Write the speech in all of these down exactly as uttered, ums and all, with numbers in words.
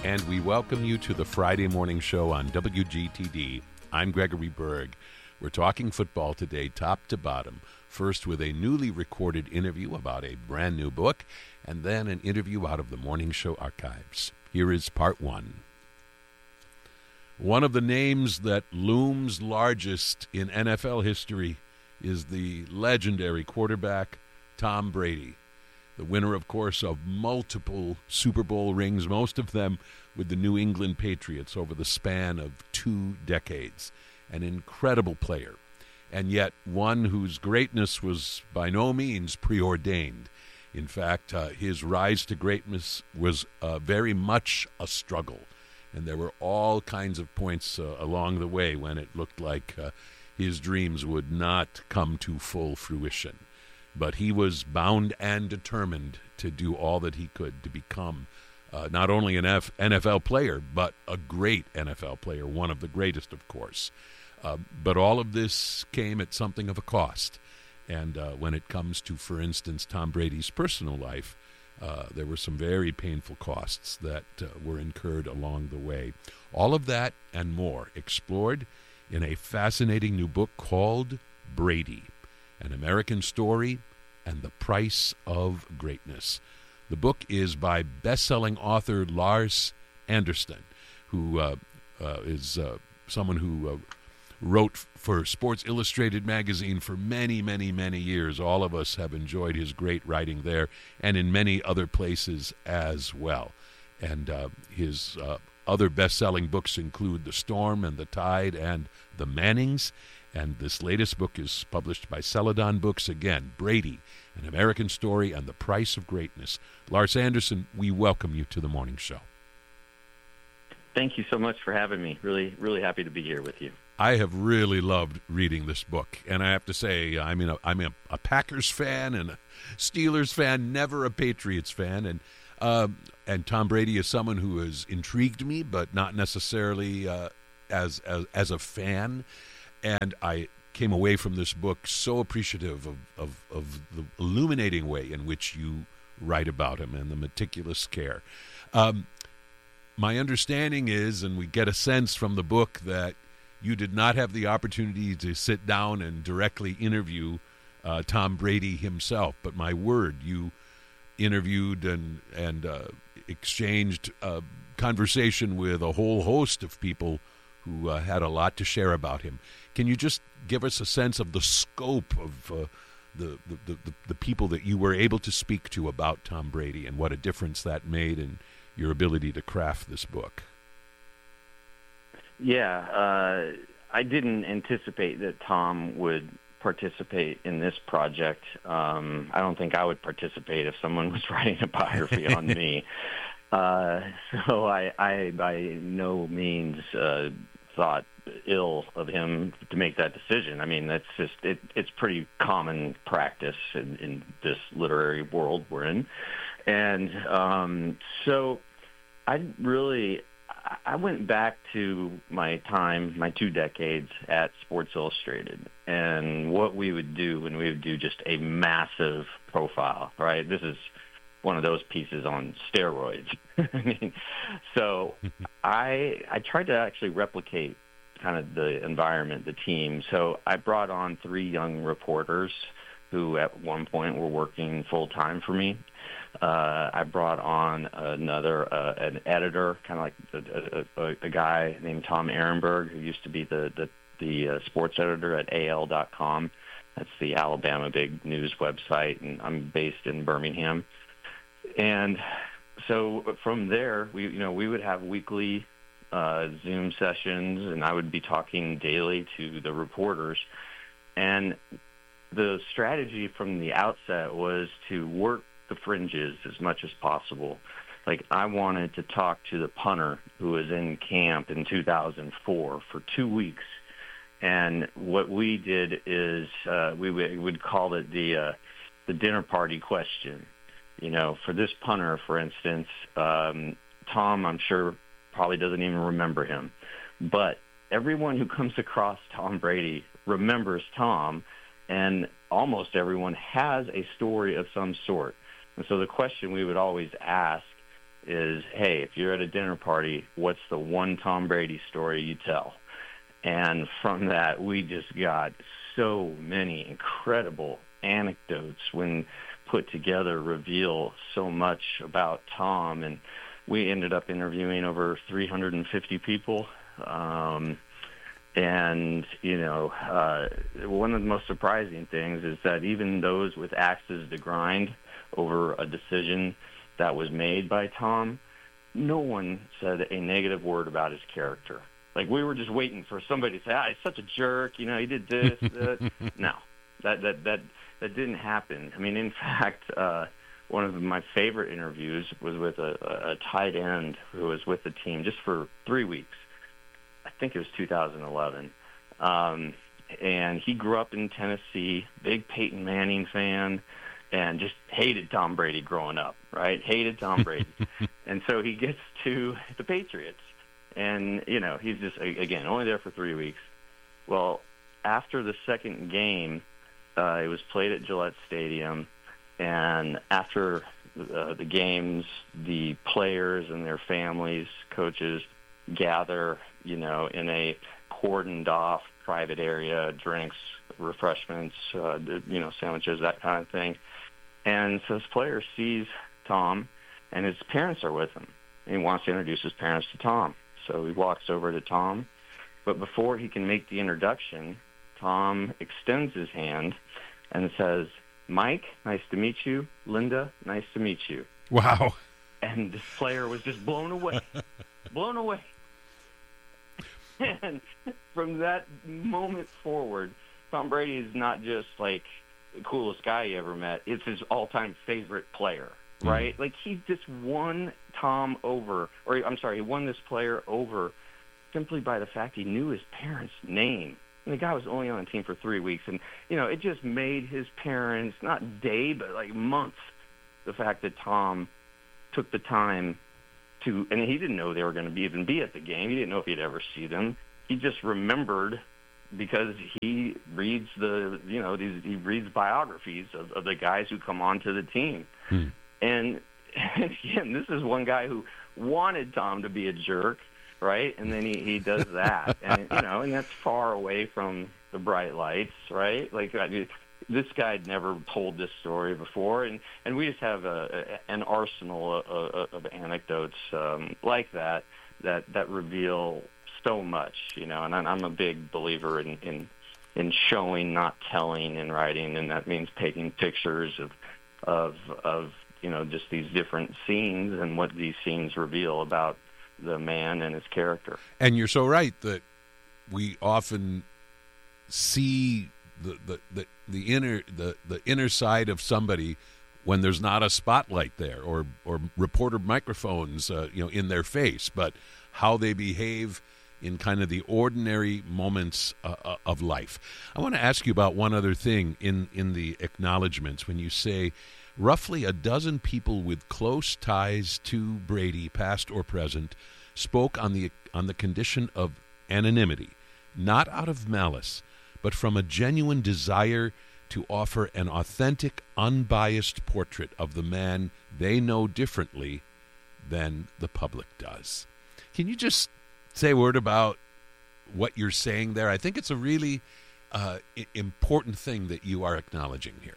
and we welcome you to the Friday morning show on W G T D. I'm Gregory Berg. We're talking football today, top to bottom. First with a newly recorded interview about a brand new book, and then an interview out of the morning show archives. Here is part one. One of the names that looms largest in N F L history is the legendary quarterback Tom Brady. The winner, of course, of multiple Super Bowl rings, most of them with the New England Patriots over the span of two decades. An incredible player, and yet one whose greatness was by no means preordained. In fact, uh, his rise to greatness was uh, very much a struggle, and there were all kinds of points uh, along the way when it looked like uh, his dreams would not come to full fruition. But he was bound and determined to do all that he could to become uh, not only an F- N F L player, but a great N F L player, one of the greatest, of course. Uh, but all of this came at something of a cost. And uh, when it comes to, for instance, Tom Brady's personal life, uh, there were some very painful costs that uh, were incurred along the way. All of that and more explored in a fascinating new book called Brady, An American Story and the Price of Greatness. The book is by best-selling author Lars Anderson, who uh, uh, is uh, someone who uh, wrote for Sports Illustrated magazine for many, many, many years. All of us have enjoyed his great writing there and in many other places as well. And uh, his uh, other best-selling books include The Storm and the Tide and The Mannings. And this latest book is published by Celadon Books again, Brady, An American Story and the Price of Greatness. Lars Anderson, we welcome you to the morning show. Thank you so much for having me. Really, really happy to be here with you. I have really loved reading this book, and I have to say, I mean, I'm a, a Packers fan and a Steelers fan, never a Patriots fan, and um, and Tom Brady is someone who has intrigued me, but not necessarily uh, as, as as a fan. And I came away from this book so appreciative of, of, of the illuminating way in which you write about him and the meticulous care. Um, my understanding is, and we get a sense from the book, that you did not have the opportunity to sit down and directly interview uh, Tom Brady himself, but my word, you interviewed and, and uh, exchanged uh, conversation with a whole host of people who uh, had a lot to share about him. Can you just give us a sense of the scope of uh, the, the, the, the people that you were able to speak to about Tom Brady and what a difference that made in your ability to craft this book? Yeah, uh, I didn't anticipate that Tom would participate in this project. Um, I don't think I would participate if someone was writing a biography on me. Uh, so I, I by no means uh, thought ill of him to make that decision. I mean, that's just, it, it's pretty common practice in, in this literary world we're in. And um, so I really, I went back to my time, my two decades at Sports Illustrated, and what we would do when we would do just a massive profile, right? This is one of those pieces on steroids. I mean, so I I tried to actually replicate kind of the environment, the team. So I brought on three young reporters who at one point were working full-time for me. Uh, I brought on another, uh, an editor, kind of like a, a, a guy named Tom Ehrenberg, who used to be the, the, the uh, sports editor at A L dot com. That's the Alabama big news website, and I'm based in Birmingham. And so from there, we, you know, we would have weekly uh, Zoom sessions, and I would be talking daily to the reporters. And the strategy from the outset was to work the fringes as much as possible. Like, I wanted to talk to the punter who was in camp in two thousand four for two weeks. And what we did is uh, we would, would call it the uh, the dinner party question. You know, for this punter, for instance, um, Tom, I'm sure, probably doesn't even remember him. But everyone who comes across Tom Brady remembers Tom, and almost everyone has a story of some sort. And so the question we would always ask is, hey, if you're at a dinner party, what's the one Tom Brady story you tell? And from that, we just got so many incredible anecdotes when put together, reveal so much about Tom. And we ended up interviewing over three hundred fifty people. Um, and, you know, uh, one of the most surprising things is that even those with axes to grind over a decision that was made by Tom, no one said a negative word about his character. Like, we were just waiting for somebody to say, ah, he's such a jerk, you know, he did this. Uh. No, that, that, that, that didn't happen. I mean, in fact, uh, one of my favorite interviews was with a, a tight end who was with the team just for three weeks. I think it was two thousand eleven. Um, and he grew up in Tennessee, big Peyton Manning fan, and just hated Tom Brady growing up, right? Hated Tom Brady. And so he gets to the Patriots. And, you know, he's just, again, only there for three weeks. Well, after the second game, uh, it was played at Gillette Stadium. And after uh, the games, the players and their families, coaches, gather, you know, in a cordoned off private area, drinks, refreshments, uh, you know, sandwiches, that kind of thing. And so this player sees Tom, and his parents are with him. And he wants to introduce his parents to Tom. So he walks over to Tom. But before he can make the introduction, Tom extends his hand and says, Mike, nice to meet you. Linda, nice to meet you. Wow. And this player was just blown away. blown away. And from that moment forward, Tom Brady is not just like the coolest guy you ever met. It's his all-time favorite player, right? Mm. Like, he just won Tom over, or I'm sorry, he won this player over simply by the fact he knew his parents' name. And the guy was only on the team for three weeks. And, you know, it just made his parents, not day, but like months, the fact that Tom took the time to, and he didn't know they were going to be, even be at the game. He didn't know if he'd ever see them. He just remembered because he reads the, you know, these, he reads biographies of, of the guys who come onto the team. Hmm. And, and again, this is one guy who wanted Tom to be a jerk, right? And then he, he does that. And, you know, and that's far away from the bright lights, right? Like, I mean, this guy had never told this story before, and, and we just have a, a, an arsenal of, of anecdotes um, like that, that that reveal so much, you know. And I'm a big believer in, in in showing, not telling, in writing, and that means taking pictures of of of you know, just these different scenes and what these scenes reveal about the man and his character. And you're so right that we often see the the, the, the inner the, the inner side of somebody when there's not a spotlight there or or reporter microphones uh, you know, in their face, but how they behave in kind of the ordinary moments uh, of life. I want to ask you about one other thing in in the acknowledgments when you say roughly a dozen people with close ties to Brady, past or present, spoke on the on the condition of anonymity, not out of malice, but from a genuine desire to offer an authentic, unbiased portrait of the man they know differently than the public does. Can you just say a word about what you're saying there? I think it's a really uh, I- important thing that you are acknowledging here.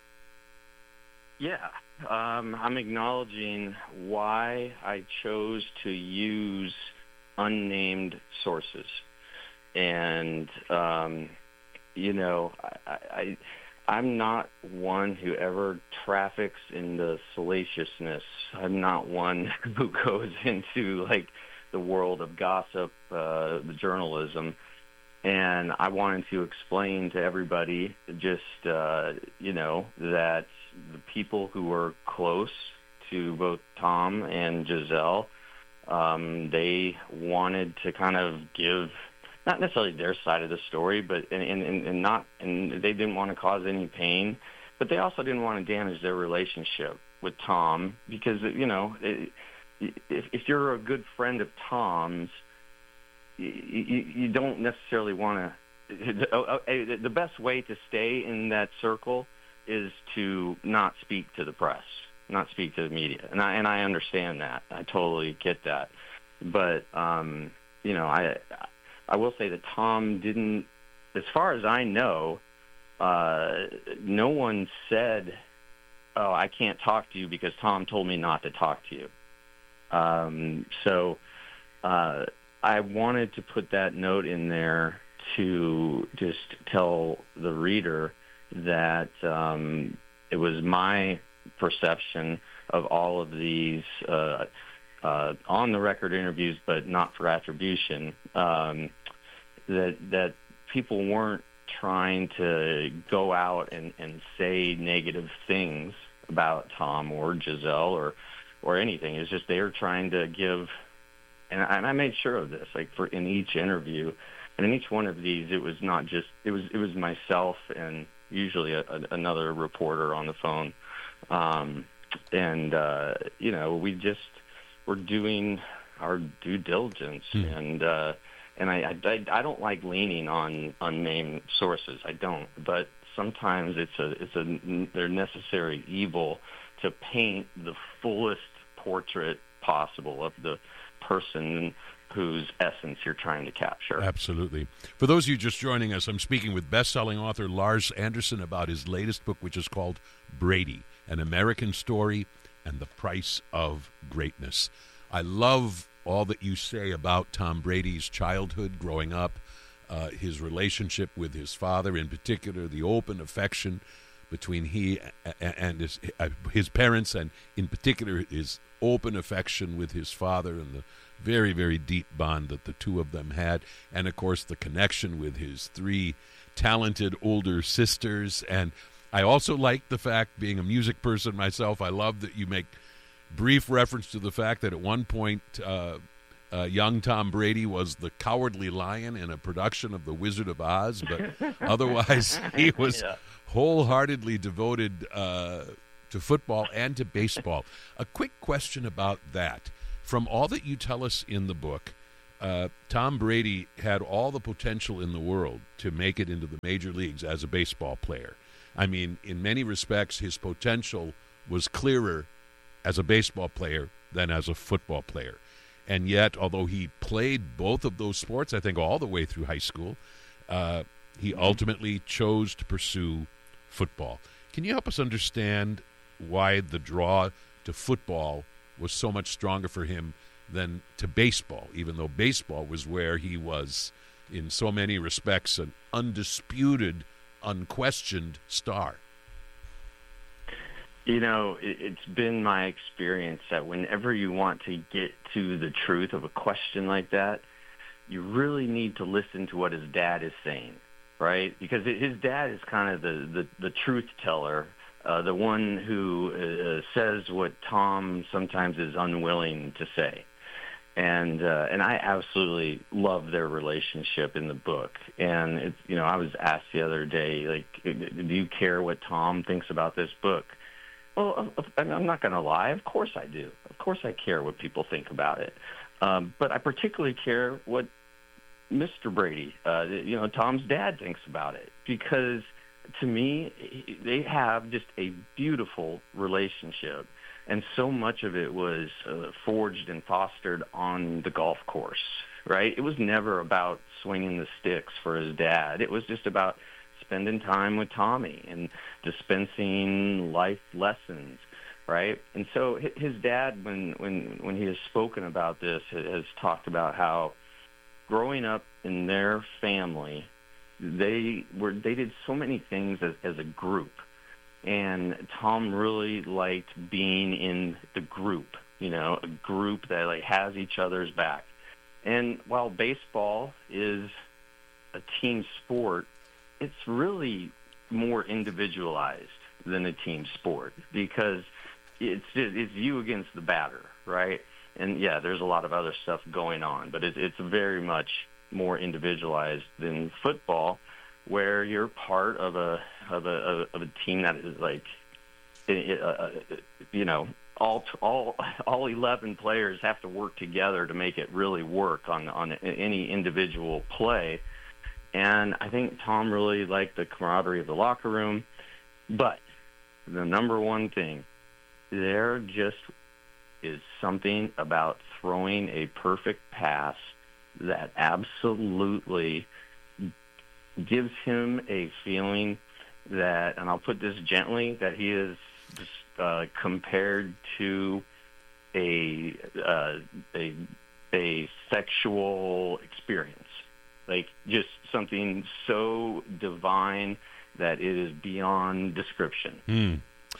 Yeah, um, I'm acknowledging why I chose to use unnamed sources. And, um, you know, I, I, I'm not one who ever traffics in the salaciousness. I'm not one who goes into, like, the world of gossip, uh, the journalism. And I wanted to explain to everybody just, uh, you know, that the people who were close to both Tom and Gisele, um, they wanted to kind of give not necessarily their side of the story, but and, and, and not and they didn't want to cause any pain, but they also didn't want to damage their relationship with Tom because, you know, it, if, if you're a good friend of Tom's, you, you, you don't necessarily want to. The best way to stay in that circle is to not speak to the press, not speak to the media, and I and I understand that. I totally get that. But um, you know, I I will say that Tom didn't, as far as I know, uh, no one said, "Oh, I can't talk to you because Tom told me not to talk to you." Um, so uh, I wanted to put that note in there to just tell the reader that um, it was my perception of all of these uh, uh, on-the-record interviews, but not for attribution, um, that that people weren't trying to go out and, and say negative things about Tom or Gisele or or anything. It's just they were trying to give, and I, and I made sure of this, like for in each interview, and in each one of these, it was not just it was it was myself and usually a, a, another reporter on the phone, um, and uh, you know we just were doing our due diligence, hmm. and uh, and I, I I don't like leaning on unnamed sources. I don't, but sometimes it's a it's a they're necessary evil to paint the fullest portrait possible of the person whose essence you're trying to capture. Absolutely. For those of you just joining us, I'm speaking with best-selling author Lars Anderson about his latest book, which is called Brady, An American Story and the Price of Greatness. I love all that you say about Tom Brady's childhood growing up, uh, his relationship with his father, in particular, the open affection between he and his, uh, his parents, and in particular his open affection with his father and the very, very deep bond that the two of them had, and of course the connection with his three talented older sisters. And I also like the fact, being a music person myself, I love that you make brief reference to the fact that at one point uh, uh, young Tom Brady was the Cowardly Lion in a production of The Wizard of Oz, but otherwise he was yeah. wholeheartedly devoted uh, to football and to baseball. A quick question about that. From all that you tell us in the book, uh, Tom Brady had all the potential in the world to make it into the major leagues as a baseball player. I mean, in many respects, his potential was clearer as a baseball player than as a football player. And yet, although he played both of those sports, I think all the way through high school, uh, he ultimately chose to pursue football. Can you help us understand why the draw to football was so much stronger for him than to baseball, even though baseball was where he was, in so many respects, an undisputed, unquestioned star? You know, it's been my experience that whenever you want to get to the truth of a question like that, you really need to listen to what his dad is saying, right? Because his dad is kind of the, the, the truth teller, Uh, the one who uh, says what Tom sometimes is unwilling to say. And uh, and I absolutely love their relationship in the book. And, it's, you know, I was asked the other day, like, do you care what Tom thinks about this book? Well, I'm not going to lie. Of course I do. Of course I care what people think about it. Um, but I particularly care what Mister Brady, uh, you know, Tom's dad thinks about it. Because to me, they have just a beautiful relationship, and so much of it was uh, forged and fostered on the golf course, right? It was never about swinging the sticks for his dad. It was just about spending time with Tommy and dispensing life lessons, right? And so his dad, when, when, when he has spoken about this, has talked about how growing up in their family, They were. They did so many things as, as a group, and Tom really liked being in the group. You know, a group that like has each other's back. And while baseball is a team sport, it's really more individualized than a team sport because it's it's you against the batter, right? And yeah, there's a lot of other stuff going on, but it, it's very much more individualized than football, where you're part of a of a of a team that is like, uh, you know, all all all eleven players have to work together to make it really work on on any individual play. And I think Tom really liked the camaraderie of the locker room, but the number one thing there just is something about throwing a perfect pass that absolutely gives him a feeling that, and I'll put this gently, that he is uh, compared to a, uh, a a sexual experience, like just something so divine that it is beyond description. Mm.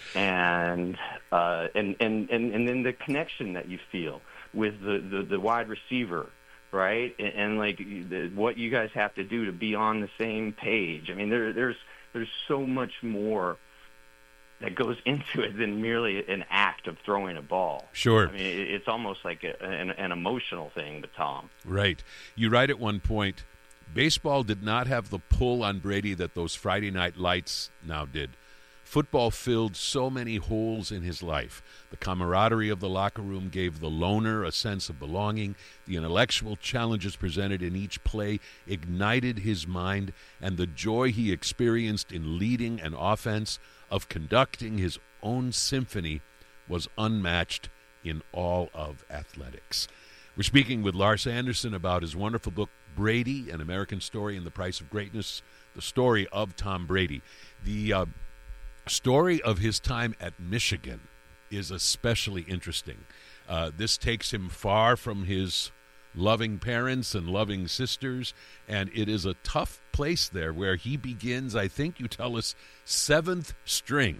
And, uh, and and and and then the connection that you feel with the, the, the wide receiver, right? And, and like the, what you guys have to do to be on the same page. I mean, there, there's there's so much more that goes into it than merely an act of throwing a ball. Sure. I mean, it, it's almost like a, an, an emotional thing to Tom. Right. You write at one point, baseball did not have the pull on Brady that those Friday night lights now did. Football filled so many holes in his life. The camaraderie of the locker room gave the loner a sense of belonging. The intellectual challenges presented in each play ignited his mind, and the joy he experienced in leading an offense, of conducting his own symphony, was unmatched in all of athletics. We're speaking with Lars Anderson about his wonderful book, Brady, An American Story and the Price of Greatness, the story of Tom Brady. The uh, story of his time at Michigan is especially interesting. Uh, this takes him far from his loving parents and loving sisters, and it is a tough place there where he begins, I think you tell us, seventh string.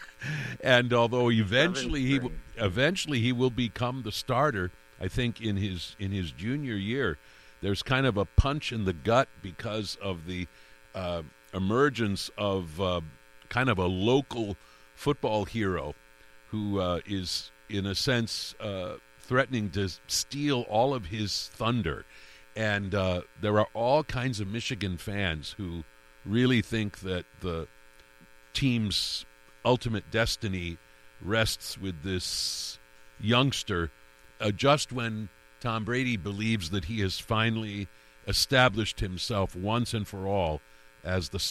And although eventually he w- eventually he will become the starter, I think in his in his junior year, there's kind of a punch in the gut because of the uh, emergence of uh, kind of a local football hero who uh, is, in a sense, uh, threatening to steal all of his thunder. And uh, there are all kinds of Michigan fans who really think that the team's ultimate destiny rests with this youngster uh, just when Tom Brady believes that he has finally established himself once and for all as the